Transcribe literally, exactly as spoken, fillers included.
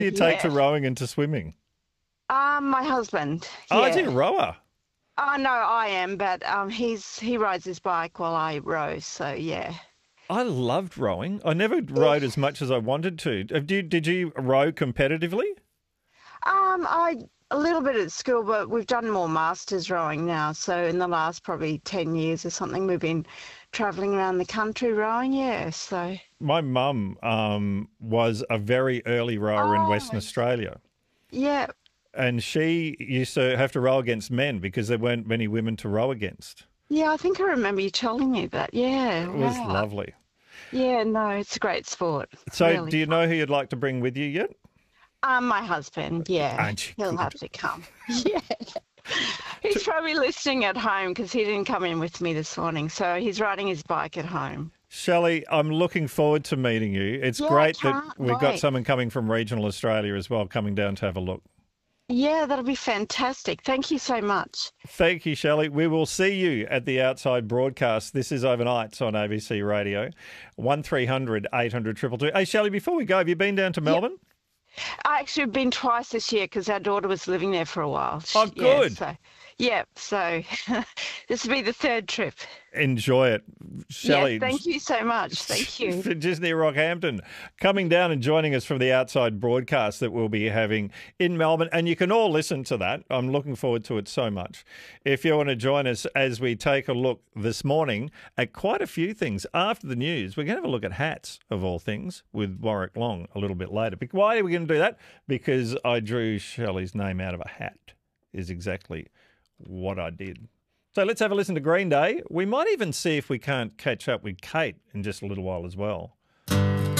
Who do you take Yeah. to rowing and to swimming? Um, my husband. Oh, is he Yeah. a rower? Oh no, I am, but um, he's he rides his bike while I row. So yeah. I loved rowing. I never Yeah. rowed as much as I wanted to. Did you, did you row competitively? Um, I a little bit at school, but we've done more masters rowing now. So in the last probably ten years or something, we've been traveling around the country rowing. Yeah. So. My mum um, was a very early rower in Western Oh, Australia. yeah. And she used to have to row against men because there weren't many women to row against. Yeah, I think I remember you telling me that. Yeah. It was Wow. lovely. Yeah. No, it's a great sport. So, Really do you fun. know who you'd like to bring with you yet? Um, my husband. Yeah, Aren't you he'll have good? to come. Yeah. He's probably listening at home because he didn't come in with me this morning. So he's riding his bike at home. Shelley, I'm looking forward to meeting you. It's Yeah, I great that can't we've got wait. someone coming from regional Australia as well, coming down to have a look. Yeah, that'll be fantastic. Thank you so much. Thank you, Shelley. We will see you at the outside broadcast. This is Overnights on A B C Radio. one three hundred eight hundred two two two. Hey, Shelley, before we go, have you been down to Yeah, Melbourne? I actually have been twice this year because our daughter was living there for a while. Oh, Sh- Yeah, good. so yeah, so this will be the third trip. Enjoy it. Yes, Shelley, thank you so much. Thank you. just near Rockhampton, coming down and joining us from the outside broadcast that we'll be having in Melbourne. And you can all listen to that. I'm looking forward to it so much. If you want to join us as we take a look this morning at quite a few things after the news, we're going to have a look at hats, of all things, with Warwick Long a little bit later. Why are we going to do that? Because I drew Shelley's name out of a hat, is exactly what I did. So let's have a listen to Green Day. We might even see if we can't catch up with Kate in just a little while as well.